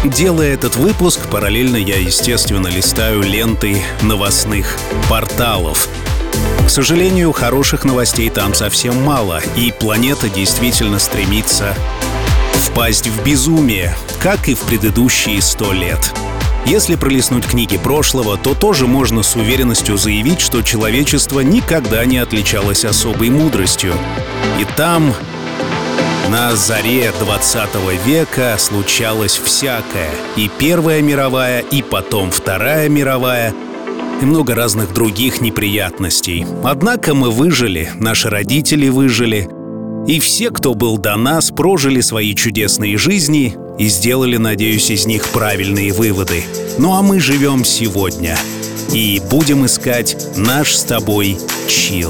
Делая этот выпуск, параллельно я, естественно, листаю ленты новостных порталов. К сожалению, хороших новостей там совсем мало, и планета действительно стремится впасть в безумие, как и в предыдущие 100 лет. Если пролистнуть книги прошлого, то тоже можно с уверенностью заявить, что человечество никогда не отличалось особой мудростью. И там, на заре 20 века, случалось всякое. И Первая мировая, и потом Вторая мировая, и много разных других неприятностей. Однако мы выжили, наши родители выжили, и все, кто был до нас, прожили свои чудесные жизни и сделали, надеюсь, из них правильные выводы. Ну а мы живем сегодня и будем искать наш с тобой чил.